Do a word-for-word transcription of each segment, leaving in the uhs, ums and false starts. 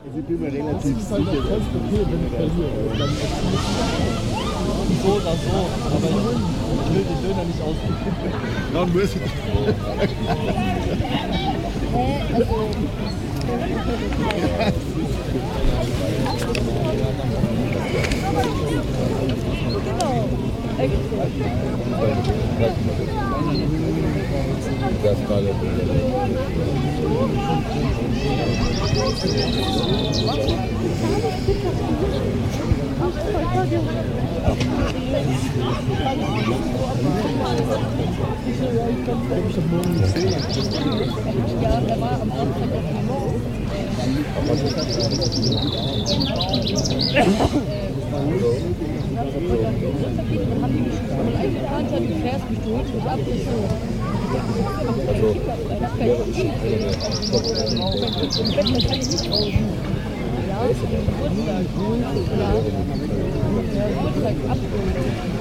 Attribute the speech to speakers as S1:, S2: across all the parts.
S1: Also ich bin mir relativ sicher, dass ich
S2: so oder so, aber ich, ich will den Döner nicht ausgeben.
S1: dann muss ich.
S3: Hä? Also. Genau. Ja, der war am Samstag du fährst mich durch, ich ab und zu. Ja, Geburtstag. Ja. Geburtstag abholen.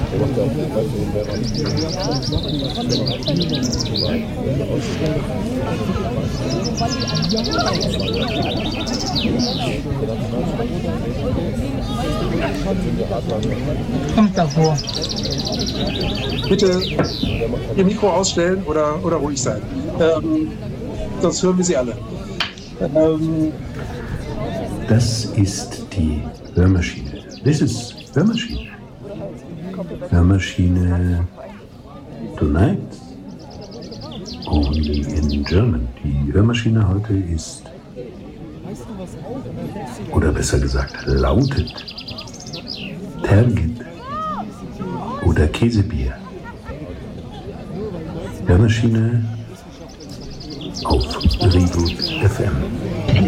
S4: Kommt davor. Bitte Ihr Mikro ausstellen oder, oder ruhig sein. Ähm, sonst hören wir Sie alle. Ähm,
S5: Das ist die Hörmaschine. This is Hörmaschine. Hörmaschine tonight. Only in German. Die Hörmaschine heute ist, oder besser gesagt, lautet Tergit oder Käsebier. Hörmaschine auf Reboot F M.